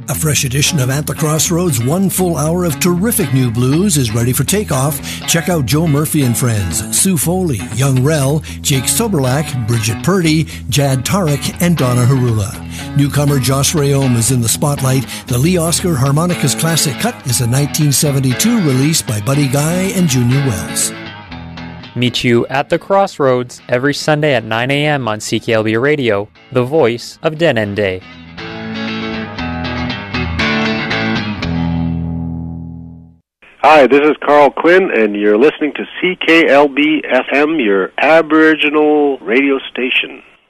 A fresh edition of At the Crossroads, 1 full hour of terrific new blues is ready for takeoff. Check out Joe Murphy and Friends, Sue Foley, Young Rel, Jake Soberlak, Bridget Purdy, Jad Tarek, and Donna Harula. Newcomer Josh Rayom is in the spotlight. The Lee Oscar Harmonicas Classic Cut is a 1972 release by Buddy Guy and Junior Wells. Meet you at the Crossroads every Sunday at 9 a.m. on CKLB Radio, the voice of Den and Day. Hi, this is Carl Quinn, and you're listening to CKLB FM, your Aboriginal radio station.